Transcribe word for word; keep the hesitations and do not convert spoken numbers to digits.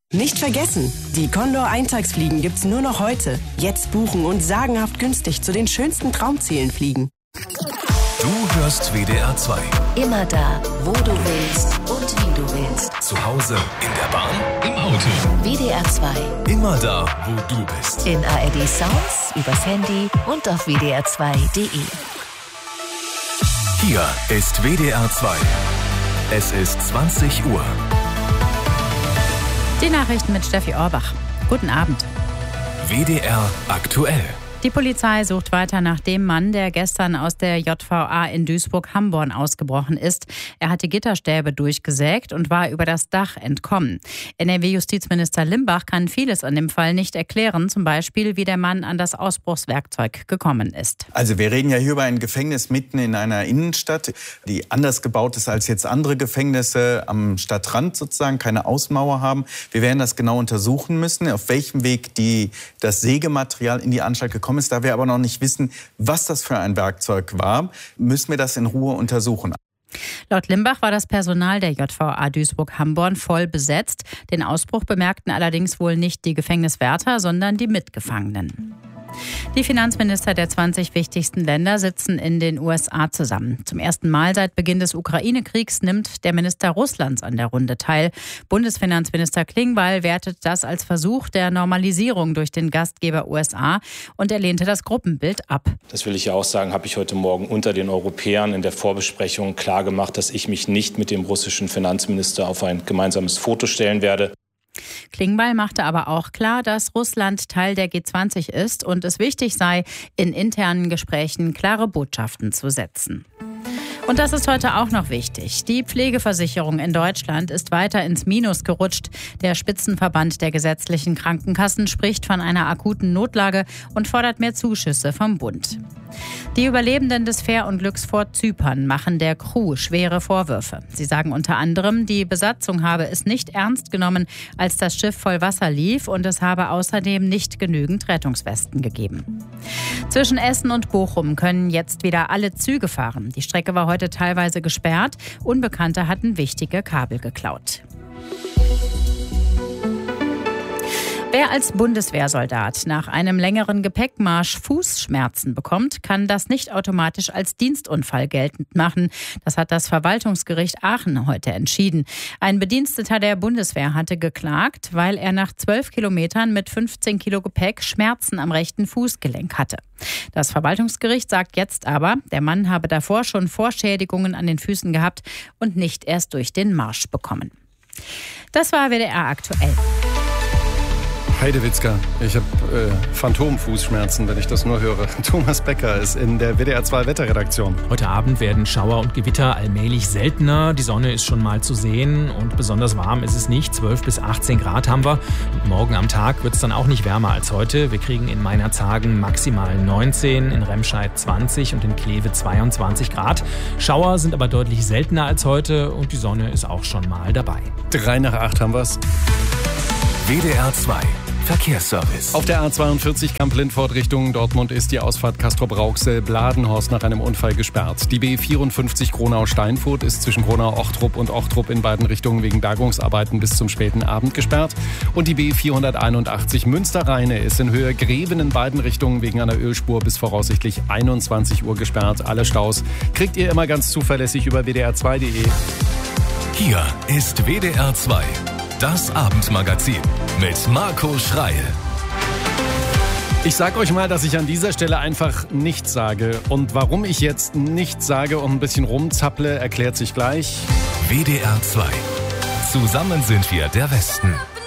Nicht vergessen, die Condor-Eintagsfliegen gibt's nur noch heute. Jetzt buchen und sagenhaft günstig zu den schönsten Traumzielen fliegen. Du hörst W D R zwei. Immer da, wo du willst und wie du willst. Zu Hause, in der Bahn, im Auto. W D R zwei. Immer da, wo du bist. In A R D Sounds, übers Handy und auf W D R zwei Punkt de. Hier ist W D R zwei. Es ist zwanzig Uhr. Die Nachrichten mit Steffi Orbach. Guten Abend. W D R aktuell. Die Polizei sucht weiter nach dem Mann, der gestern aus der J V A in Duisburg-Hamborn ausgebrochen ist. Er hatte Gitterstäbe durchgesägt und war über das Dach entkommen. N R W-Justizminister Limbach kann vieles an dem Fall nicht erklären, zum Beispiel, wie der Mann an das Ausbruchswerkzeug gekommen ist. Also wir reden ja hier über ein Gefängnis mitten in einer Innenstadt, die anders gebaut ist als jetzt andere Gefängnisse am Stadtrand sozusagen, keine Außenmauer haben. Wir werden das genau untersuchen müssen, auf welchem Weg die, das Sägematerial in die Anstalt gekommen ist. Da wir aber noch nicht wissen, was das für ein Werkzeug war, müssen wir das in Ruhe untersuchen. Laut Limbach war das Personal der J V A Duisburg-Hamborn voll besetzt. Den Ausbruch bemerkten allerdings wohl nicht die Gefängniswärter, sondern die Mitgefangenen. Die Finanzminister der zwanzig wichtigsten Länder sitzen in den U S A zusammen. Zum ersten Mal seit Beginn des Ukraine-Kriegs nimmt der Minister Russlands an der Runde teil. Bundesfinanzminister Klingbeil wertet das als Versuch der Normalisierung durch den Gastgeber U S A und er lehnte das Gruppenbild ab. Das will ich ja auch sagen, habe ich heute Morgen unter den Europäern in der Vorbesprechung klargemacht, dass ich mich nicht mit dem russischen Finanzminister auf ein gemeinsames Foto stellen werde. Klingbeil machte aber auch klar, dass Russland Teil der G zwanzig ist und es wichtig sei, in internen Gesprächen klare Botschaften zu setzen. Und das ist heute auch noch wichtig. Die Pflegeversicherung in Deutschland ist weiter ins Minus gerutscht. Der Spitzenverband der gesetzlichen Krankenkassen spricht von einer akuten Notlage und fordert mehr Zuschüsse vom Bund. Die Überlebenden des Fährunglücks vor Zypern machen der Crew schwere Vorwürfe. Sie sagen unter anderem, die Besatzung habe es nicht ernst genommen, als das Schiff voll Wasser lief und es habe außerdem nicht genügend Rettungswesten gegeben. Zwischen Essen und Bochum können jetzt wieder alle Züge fahren. Die Strecke war heute teilweise gesperrt. Unbekannte hatten wichtige Kabel geklaut. Wer als Bundeswehrsoldat nach einem längeren Gepäckmarsch Fußschmerzen bekommt, kann das nicht automatisch als Dienstunfall geltend machen. Das hat das Verwaltungsgericht Aachen heute entschieden. Ein Bediensteter der Bundeswehr hatte geklagt, weil er nach zwölf Kilometern mit fünfzehn Kilo Gepäck Schmerzen am rechten Fußgelenk hatte. Das Verwaltungsgericht sagt jetzt aber, der Mann habe davor schon Vorschädigungen an den Füßen gehabt und nicht erst durch den Marsch bekommen. Das war W D R aktuell. Heidewitzka, ich habe äh, Phantomfußschmerzen, wenn ich das nur höre. Thomas Becker ist in der W D R zwei Wetterredaktion. Heute Abend werden Schauer und Gewitter allmählich seltener. Die Sonne ist schon mal zu sehen und besonders warm ist es nicht. zwölf bis achtzehn Grad haben wir. Und morgen am Tag wird es dann auch nicht wärmer als heute. Wir kriegen in Meinerzhagen maximal neunzehn, in Remscheid zwanzig und in Kleve zweiundzwanzig Grad. Schauer sind aber deutlich seltener als heute und die Sonne ist auch schon mal dabei. Drei nach acht haben wir's. W D R zwei. Verkehrsservice. Auf der A zweiundvierzig Kamp-Lindfort Richtung Dortmund ist die Ausfahrt Castrop-Rauxel-Bladenhorst nach einem Unfall gesperrt. Die B vierundfünfzig Gronau-Steinfurt ist zwischen Gronau-Ochtrup und Ochtrup in beiden Richtungen wegen Bergungsarbeiten bis zum späten Abend gesperrt. Und die B vierhunderteinundachtzig Münster-Rheine ist in Höhe Greven in beiden Richtungen wegen einer Ölspur bis voraussichtlich einundzwanzig Uhr gesperrt. Alle Staus kriegt ihr immer ganz zuverlässig über w d r zwei punkt de. Hier ist W D R zwei. Das Abendmagazin mit Marco Schreil. Ich sag euch mal, dass ich an dieser Stelle einfach nichts sage. Und warum ich jetzt nichts sage und ein bisschen rumzapple, erklärt sich gleich. W D R zwei. Zusammen sind wir der Westen.